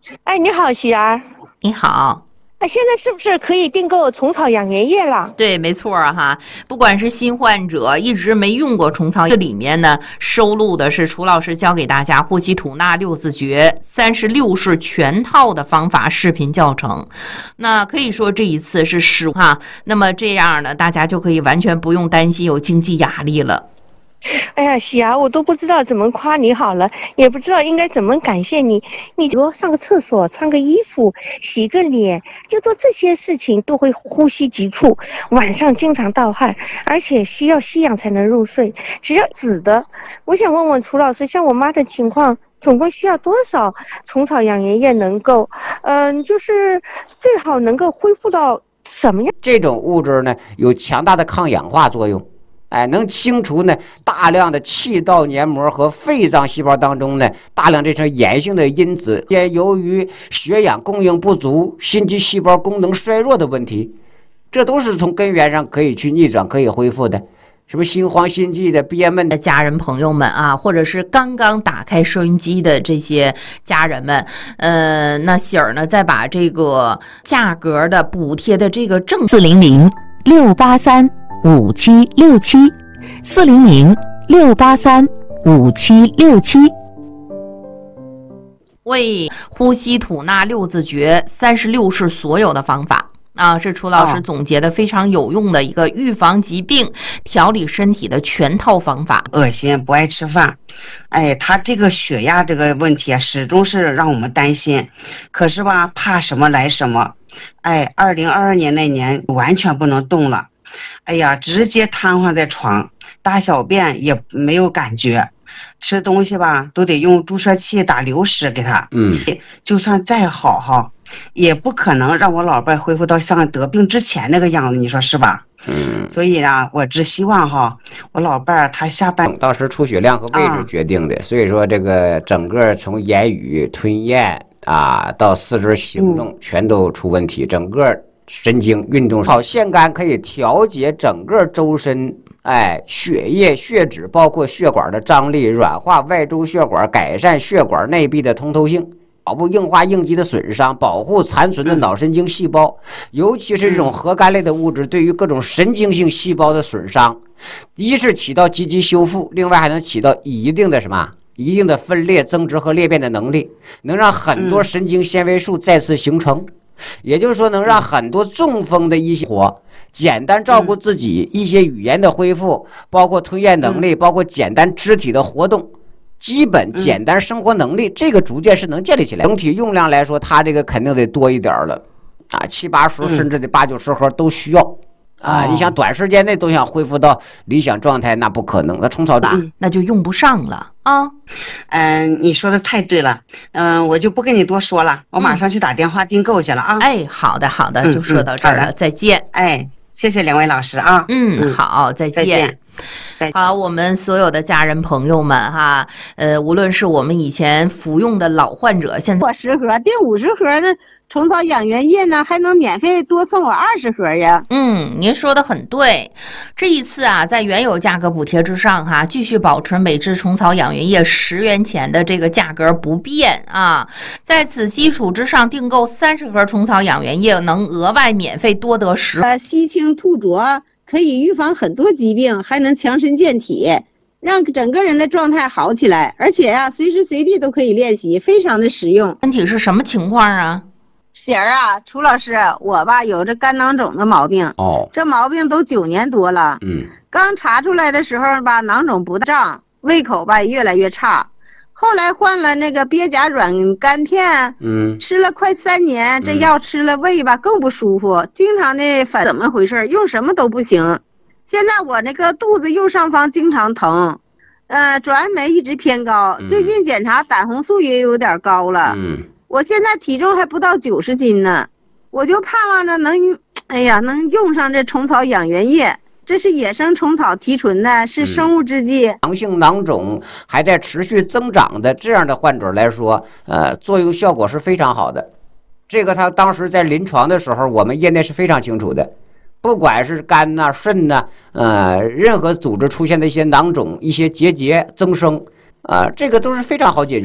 哎，你好，喜儿。 你好。 哎，现在是不是可以订购虫草养颜液了？ 对，没错儿哈。不管是新患者一直没用过虫草，这里面呢收录的是楚老师教给大家呼吸吐纳六字诀36式全套的方法视频教程。那可以说这一次是实哈，那么这样呢，大家就可以完全不用担心有经济压力了。 哎呀，喜儿，我都不知道怎么夸你好了，也不知道应该怎么感谢你。你说上个厕所、穿个衣服、洗个脸，就做这些事情都会呼吸急促，晚上经常盗汗，而且需要吸氧才能入睡。只要紫的，我想问问楚老师，像我妈的情况，总共需要多少虫草养颜液能够，就是最好能够恢复到什么样？ 这种物质呢，有强大的抗氧化作用。能清除呢大量的气道黏膜和肺脏细胞当中呢大量这种炎性的因子，也由于血氧供应不足、心肌细胞功能衰弱的问题，这都是从根源上可以去逆转、可以恢复的。什么心慌、心悸的、憋闷的家人朋友们啊，或者是刚刚打开收音机的这些家人们，那喜儿呢再把这个价格的补贴的这个正 400-683-5767，400-683-5767。 为呼吸吐纳六字诀36式所有的方法啊，是楚老师总结的非常有用的一个预防疾病、调理身体的全套方法。 恶心，不爱吃饭，他这个血压这个问题啊，始终是让我们担心。可是吧，怕什么来什么。2022年那年完全不能动了，直接瘫痪在床，大小便也没有感觉。吃东西吧都得用注射器打流食给他，就算再好哈，也不可能让我老伴恢复到像得病之前那个样子，你说是吧？所以呢，我只希望哈，我老伴儿他下班当时出血量和位置决定的，所以说这个整个从言语、吞咽到四肢行动全都出问题，整个神经运动好，腺苷可以调节整个周身血液、血脂，包括血管的张力，软化外周血管，改善血管内壁的通透性，保护硬化应激的损伤，保护残存的脑神经细胞，尤其是这种核苷类的物质对于各种神经性细胞的损伤，一是起到积极修复，另外还能起到一定的分裂、增殖和裂变的能力，能让很多神经纤维素再次形成。也就是说，能让很多中风的一些简单照顾自己，一些语言的恢复，包括吞咽能力，包括简单肢体的活动，基本简单生活能力，这个逐渐是能建立起来。整体用量来说，它这个肯定得多一点了，70-80甚至得80-90盒都需要。你想短时间内都想恢复到理想状态，那不可能。那虫草那就用不上了啊。 你说的太对了。我就不跟你多说了，我马上去打电话订购去了啊。 好的，就说到这儿了，再见。 谢谢两位老师啊。 好，再见。好，我们所有的家人朋友们哈，无论是我们以前服用的老患者，现在我10盒订50盒呢，虫草养元液呢还能免费多送我20盒呀。 您说的很对。这一次在原有价格补贴之上哈，继续保持每支虫草养元液10元钱的这个价格不变啊。在此基础之上，订购30盒虫草养元液能额外免费多得10。 吸清吐浊可以预防很多疾病，还能强身健体，让整个人的状态好起来，而且随时随地都可以练习，非常的实用。 身体是什么情况啊？ 喜儿楚老师，我吧有这肝囊肿的毛病，这毛病都9年多了。刚查出来的时候吧，囊肿不胀，胃口吧越来越差。后来换了那个鳖甲软甘片，吃了快3年，这药吃了胃吧更不舒服，经常的怎么回事？用什么都不行。现在我那个肚子右上方经常疼，转氨酶一直偏高，最近检查胆红素也有点高了。我现在体重还不到90斤呢，我就盼望着能用上这虫草养元液。这是野生虫草提纯的，是生物制剂。 良性囊肿还在持续增长的这样的患者来说，作用效果是非常好的。这个他当时在临床的时候，我们业内是非常清楚的。不管是肝肾任何组织出现的一些囊肿、一些结节增生，这个都是非常好解决。